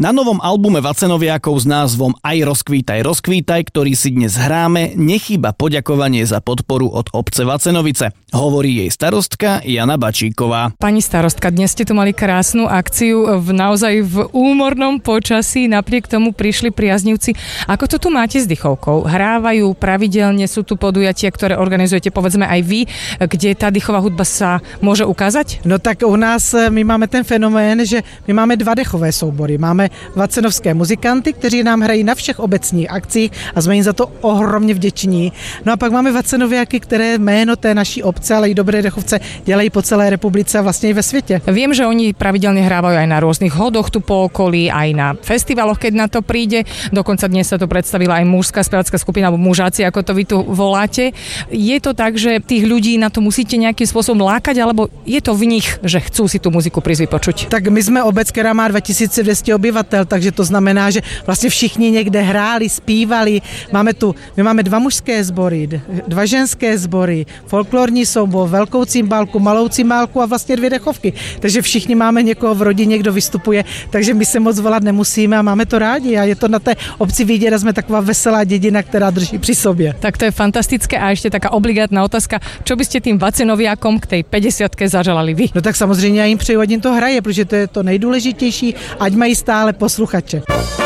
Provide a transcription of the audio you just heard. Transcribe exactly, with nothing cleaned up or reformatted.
Na novom albume Vacenoviakov s názvom Aj rozkvítaj, rozkvítaj, ktorý si dnes hráme, nechýba poďakovanie za podporu od obce Vacenovice. Hovorí jej starostka Jana Bačíková. Pani starostka, dnes ste tu mali krásnu akciu v naozaj v úmornom počasí, napriek tomu prišli priaznivci. Ako to tu máte s dychovkou? Hrávajú pravidelne, sú tu podujatia, ktoré organizujete, povedzme aj vy, kde tá dychová hudba sa môže ukázať? No tak u nás my máme ten fenomén, že my máme dva dechové soubory. Máme vacenovské muzikanty, kteří nám hrají na všech obecních akcích a jsme jim za to ohromně vděční. No a pak máme Vacenoviaky, které jméno té naší obce, ale i Dobré dechovce dělají po celé republice a vlastně i ve světě. Viem, že oni pravidelne hrávajú aj na rôznych hodoch tu po okolí, aj na festivaloch, keď na to príde. Dokonca dnes sa to predstavila aj mužská spevácka skupina, alebo mužáci, ako to vy tu voláte. Je to tak, že tých ľudí na to musíte nejakým spôsobom lákať, alebo je to v nich, že chcú si tú muziku prísť vypočuť? Tak my jsme obec, která má dva tisíce dvě stě obyvatel, takže to znamená, že vlastně všichni někde hráli, zpívali. Máme tu, my máme dva mužské sbory, dva ženské sbory, folklorní soubor, velkou cymbálku, malou cymbálku a vlastně dvě dechovky. Takže všichni máme někoho v rodině, kdo vystupuje, takže my se moc volat nemusíme a máme to rádi a je to na té obci vidět a jsme taková veselá dědina, která drží při sobě. Tak to je fantastické a ešte taká obligátna otázka, čo by ste tým Vacenoviakom k tej päťdesiatke zaželali vy? No tak samozřejmě já jim přeju, ať jim to hraje, protože to je to nejdůležitější, ať mají stále posluchače.